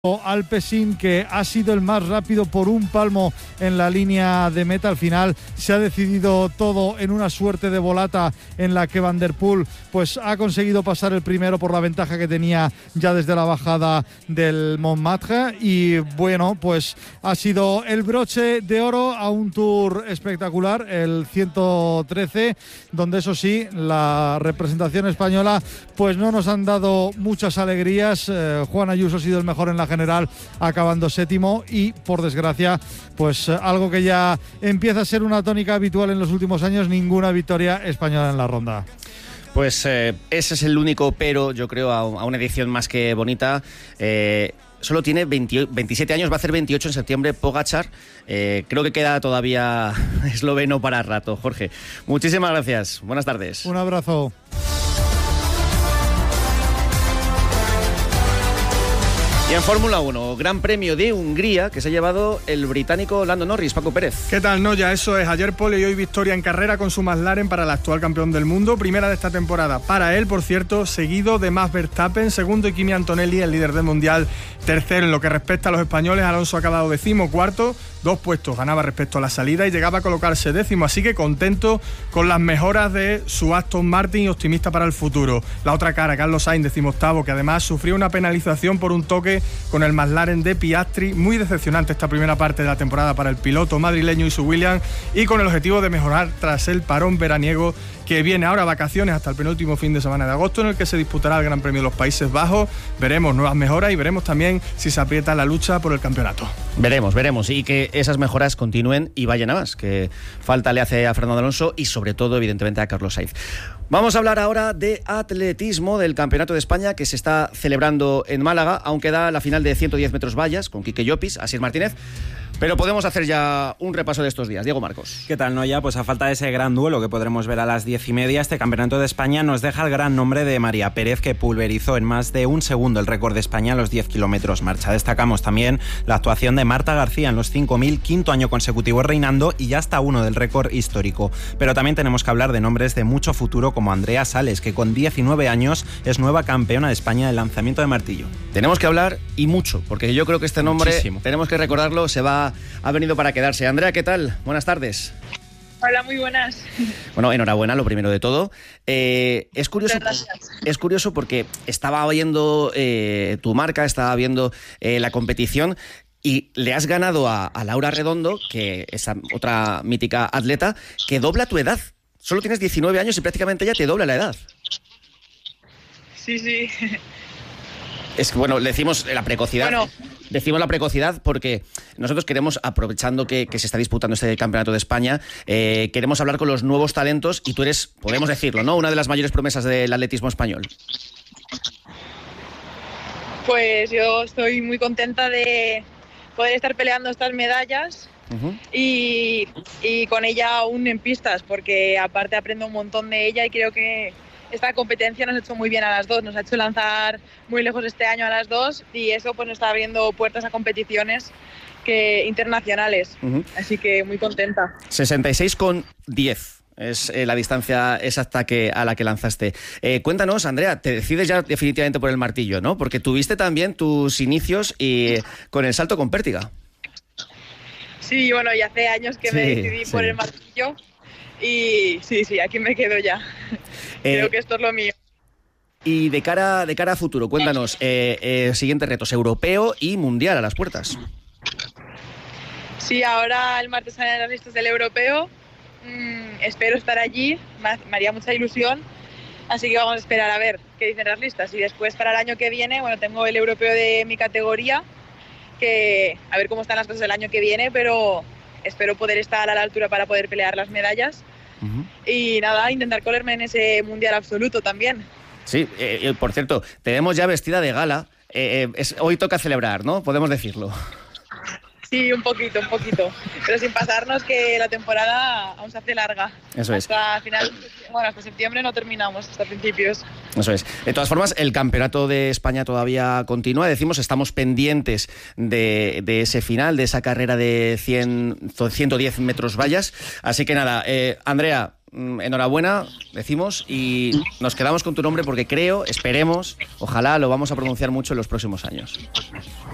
Alpecin, que ha sido el más rápido por un palmo en la línea de meta. Al final se ha decidido todo en una suerte de volata en la que Van der Poel pues ha conseguido pasar el primero por la ventaja que tenía ya desde la bajada del Montmartre, y bueno, pues ha sido el broche de oro a un Tour espectacular, el 113, donde eso sí, la representación española pues no nos han dado muchas alegrías. Juan Ayuso ha sido el mejor en la general, acabando séptimo, y por desgracia pues algo que ya empieza a ser una tónica habitual en los últimos años, ninguna victoria española en la ronda. Pues ese es el único pero, yo creo, a una edición más que bonita. Solo tiene 27 años, va a hacer 28 en septiembre Pogačar. Creo que queda todavía esloveno para rato. Jorge, muchísimas gracias, buenas tardes. Un abrazo. Y en Fórmula 1, Gran Premio de Hungría, que se ha llevado el británico Lando Norris. Paco Pérez. ¿Qué tal, Noya? Eso es, ayer pole y hoy victoria en carrera con su McLaren para el actual campeón del mundo, primera de esta temporada para él, por cierto, seguido de Max Verstappen, segundo y Kimi Antonelli, el líder del mundial, tercero. En lo que respecta a los españoles, Alonso ha acabado decimocuarto, 2 puestos ganaba respecto a la salida y llegaba a colocarse décimo, así que contento con las mejoras de su Aston Martin y optimista para el futuro. La otra cara, Carlos Sainz, decimoctavo, que además sufrió una penalización por un toque con el McLaren de Piastri. Muy decepcionante esta primera parte de la temporada para el piloto madrileño y su Williams, y con el objetivo de mejorar tras el parón veraniego que viene ahora, vacaciones hasta el penúltimo fin de semana de agosto, en el que se disputará el Gran Premio de los Países Bajos. Veremos nuevas mejoras y veremos también si se aprieta la lucha por el campeonato. Veremos, y que esas mejoras continúen y vayan a más, que falta le hace a Fernando Alonso y sobre todo, evidentemente, a Carlos Sainz. Vamos a hablar ahora de atletismo, del Campeonato de España que se está celebrando en Málaga. Aún queda la final de 110 metros vallas con Quique Llopis, Asier Martínez. Pero podemos hacer ya un repaso de estos días. Diego Marcos. ¿Qué tal, Noya? Pues a falta de ese gran duelo que podremos ver a las 10:30, este Campeonato de España nos deja el gran nombre de María Pérez, que pulverizó en más de un segundo el récord de España a los 10 kilómetros marcha. Destacamos también la actuación de Marta García en los 5.000, quinto año consecutivo reinando y ya está uno del récord histórico. Pero también tenemos que hablar de nombres de mucho futuro como Andrea Sales, que con 19 años es nueva campeona de España del lanzamiento de martillo. Tenemos que hablar y mucho, porque yo creo que este nombre, muchísimo, tenemos que recordarlo, ha venido para quedarse. Andrea, ¿qué tal? Buenas tardes. Hola, muy buenas. Bueno, enhorabuena, lo primero de todo. Es curioso porque estaba viendo tu marca, estaba viendo la competición y le has ganado a Laura Redondo, que es otra mítica atleta, que dobla tu edad. Solo tienes 19 años y prácticamente ella te dobla la edad. Sí. Es que, bueno, decimos la precocidad. Decimos la precocidad porque nosotros queremos, aprovechando que se está disputando este Campeonato de España, queremos hablar con los nuevos talentos y tú eres, podemos decirlo, ¿no?, una de las mayores promesas del atletismo español. Pues yo estoy muy contenta de poder estar peleando estas medallas. Uh-huh. Y con ella aún en pistas, porque aparte aprendo un montón de ella y creo que esta competencia nos ha hecho muy bien a las dos, nos ha hecho lanzar muy lejos este año a las dos y eso pues nos está abriendo puertas a competiciones internacionales. Uh-huh. Así que muy contenta. 66,10 es la distancia exacta a la que lanzaste. Cuéntanos, Andrea, te decides ya definitivamente por el martillo, ¿no? Porque tuviste también tus inicios con el salto con pértiga. Sí, bueno, ya hace años que me decidí por el martillo y sí, aquí me quedo ya. Creo que esto es lo mío. Y de cara a futuro, cuéntanos, siguientes retos, europeo y mundial a las puertas. Sí, ahora el martes salen las listas del europeo. Espero estar allí, me haría mucha ilusión. Así que vamos a esperar a ver qué dicen las listas. Y después para el año que viene, bueno, tengo el europeo de mi categoría, que a ver cómo están las cosas el año que viene, pero espero poder estar a la altura para poder pelear las medallas. Uh-huh. Y nada, intentar colarme en ese mundial absoluto también. Sí, por cierto, te vemos ya vestida de gala. Hoy toca celebrar, ¿no? Podemos decirlo. Sí, un poquito, pero sin pasarnos que la temporada aún se hace larga. Eso es. Hasta septiembre no terminamos, hasta principios. Eso es. De todas formas, el Campeonato de España todavía continúa. Decimos, estamos pendientes de ese final, de esa carrera de 110 metros vallas. Así que nada, Andrea, enhorabuena, decimos, y nos quedamos con tu nombre porque esperemos, ojalá lo vamos a pronunciar mucho en los próximos años.